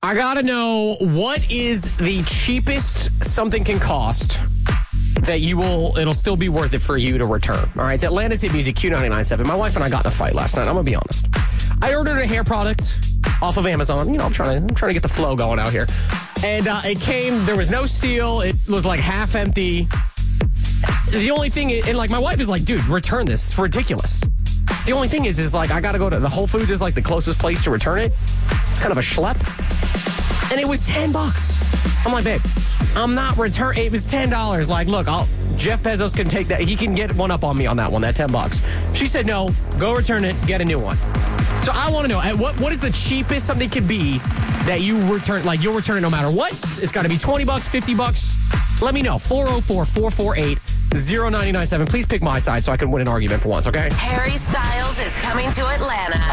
I gotta know, what is the cheapest something can cost that it'll still be worth it for you to return? All right, it's Atlanta's Hit Music, Q99.7. My wife and I got in a fight last night. I'm gonna be honest. I ordered a hair product off of Amazon. You know, I'm trying to get the flow going out here. And it came, there was no seal. It was like half empty. The only thing, and like my wife is like, dude, return this. It's ridiculous. The only thing is like I got to go to the Whole Foods is like the closest place to return it. It's kind of a schlep. And it was $10. I'm like, babe, I'm not return. It was $10. Like, look, Jeff Bezos can take that. He can get one up on me on that one, that $10. She said, no, go return it, get a new one. So I want to know, what is the cheapest something could be that you return, like you'll return it no matter what? It's got to be $20, $50. Let me know. 404-448-0997. Please pick my side so I can win an argument for once, okay? Harry Styles is coming to Atlanta.